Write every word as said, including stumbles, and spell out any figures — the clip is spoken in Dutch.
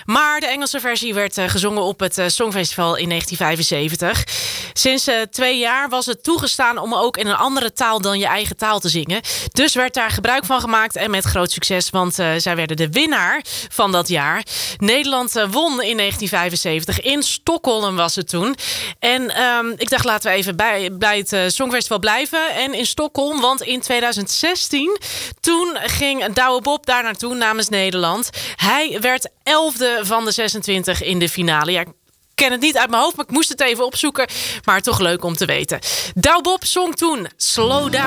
Maar de Engelse versie werd uh, gezongen op het uh, Songfestival in negentien vijfenzeventig. Sinds uh, twee jaar was het toegestaan om ook in een andere taal dan je eigen taal te zingen. Dus werd daar gebruik van gemaakt en met groot succes, want uh, zij werden de winnaar van dat jaar. Nederland uh, won in negentien vijfenzeventig. In Stockholm was het toen. En um, ik dacht, laten we even bij, bij het uh, Songfestival blijven. En in Stockholm, want in tweeduizend zestien... toen ging Douwe Bob daar naartoe namens Nederland. Hij werd elfde van de zesentwintig in de finale. Ja, ik ken het niet uit mijn hoofd, maar ik moest het even opzoeken. Maar toch leuk om te weten. Douwe Bob zong toen Slow Down.